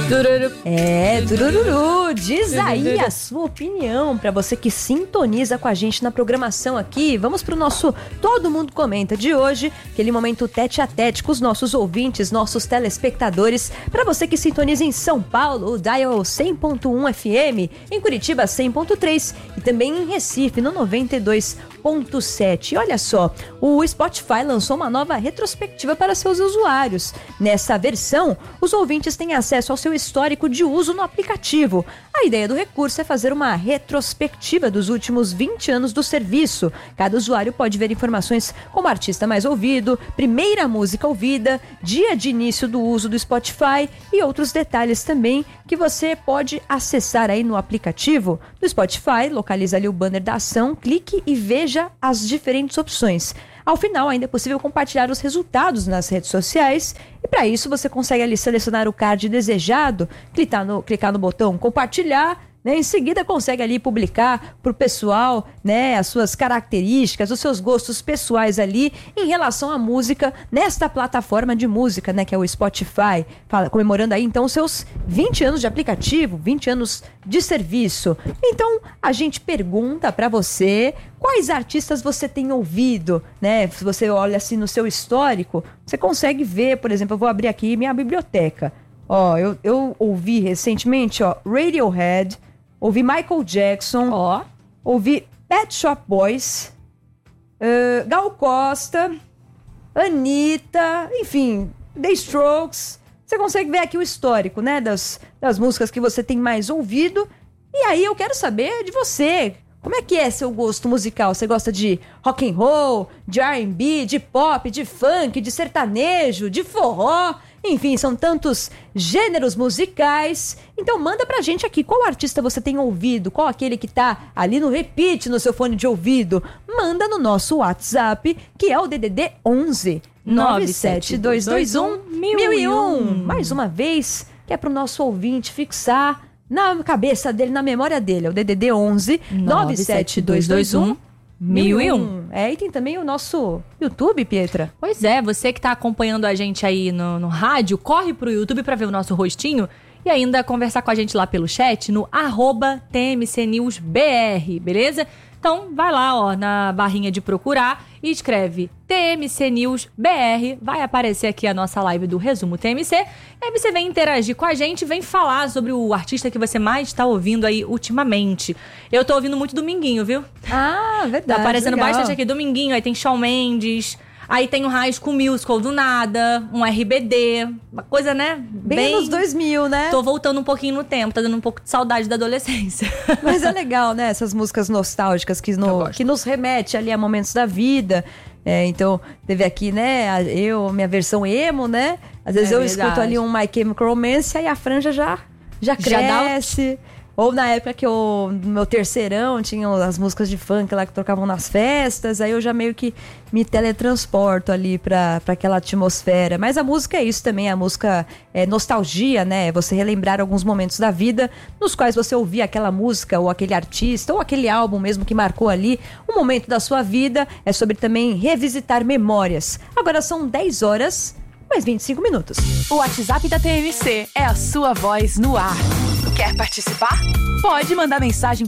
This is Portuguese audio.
Turururu, diz aí a sua opinião pra você que sintoniza com a gente na programação aqui. Vamos pro nosso Todo Mundo Comenta de hoje, aquele momento tete a tete com os nossos ouvintes, nossos telespectadores. Pra você que sintoniza em São Paulo, o dial 100.1 FM, em Curitiba 100.3 e também em Recife no 92.7. Olha só, o Spotify lançou uma nova retrospectiva para seus usuários. Nessa versão, os ouvintes têm acesso ao seu histórico de uso no aplicativo. A ideia do recurso é fazer uma retrospectiva dos últimos 20 anos do serviço. Cada usuário pode ver informações como artista mais ouvido, primeira música ouvida, dia de início do uso do Spotify e outros detalhes também que você pode acessar aí no aplicativo do Spotify. Localiza ali o banner da ação, clique e veja as diferentes opções. Ao final, ainda é possível compartilhar os resultados nas redes sociais e para isso você consegue ali selecionar o card desejado, clicar no botão compartilhar, né? Em seguida consegue ali publicar para o pessoal, né, as suas características, os seus gostos pessoais ali em relação à música nesta plataforma de música, né, que é o Spotify, comemorando aí então os seus 20 anos de aplicativo, 20 anos de serviço. Então a gente pergunta para você quais artistas você tem ouvido, né? Se você olha assim no seu histórico, você consegue ver, por exemplo, eu vou abrir aqui minha biblioteca. Ó, eu ouvi recentemente, ó, Radiohead, ouvi Michael Jackson, ouvi Pet Shop Boys, Gal Costa, Anitta, enfim, The Strokes. Você consegue ver aqui o histórico, né, das músicas que você tem mais ouvido. E aí eu quero saber de você. Como é que é seu gosto musical? Você gosta de rock and roll, de R&B, de pop, de funk, de sertanejo, de forró? Enfim, são tantos gêneros musicais. Então manda pra gente aqui qual artista você tem ouvido, qual aquele que tá ali no repeat no seu fone de ouvido. Manda no nosso WhatsApp, que é o DDD 11 97221 1001. Mais uma vez, que é pro nosso ouvinte fixar na cabeça dele, na memória dele. É o DDD 11 97221 1001. E tem também o nosso YouTube, Pietra. Pois é, você que tá acompanhando a gente aí no rádio, corre pro YouTube pra ver o nosso rostinho e ainda conversar com a gente lá pelo chat no @TMCNewsBR, beleza? Então vai lá, ó, na barrinha de procurar e escreve TMC News BR, vai aparecer aqui a nossa live do Resumo TMC, e aí você vem interagir com a gente, vem falar sobre o artista que você mais está ouvindo aí ultimamente. Eu tô ouvindo muito Dominguinho, viu? Ah, verdade. Tá aparecendo legal. bastante aqui, Dominguinho, aí tem Shawn Mendes, aí tem o High School Musical do nada, um RBD, uma coisa, né? Bem nos 2000, né? Tô voltando um pouquinho no tempo, tá dando um pouco de saudade da adolescência. Mas é legal, né? Essas músicas nostálgicas que nos remete ali a momentos da vida. Então, teve aqui, né? Minha versão emo, né? Às vezes eu escuto ali um My Chemical Romance, aí a franja já cresce. Ou na época que no meu terceirão tinham as músicas de funk lá que tocavam nas festas, aí eu já meio que me teletransporto ali pra aquela atmosfera. Mas a música é isso também, a música é nostalgia, né? Você relembrar alguns momentos da vida nos quais você ouvia aquela música ou aquele artista ou aquele álbum mesmo que marcou ali um momento da sua vida. É sobre também revisitar memórias. Agora são 10 horas, mais 25 minutos. O WhatsApp da TMC é a sua voz no ar. Quer participar? Pode mandar mensagem